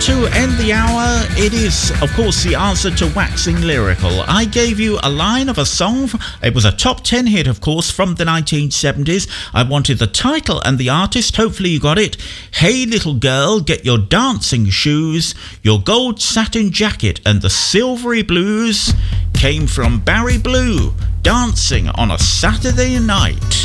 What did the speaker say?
to end the hour, it is, of course, the answer to Waxing Lyrical. I gave you a line of a song. It was a top 10 hit, of course, from the 1970s. I wanted the title and the artist. Hopefully you got it. Hey, little girl, get your dancing shoes. Your gold satin jacket and the silvery blues came from Barry Blue, Dancing on a Saturday Night.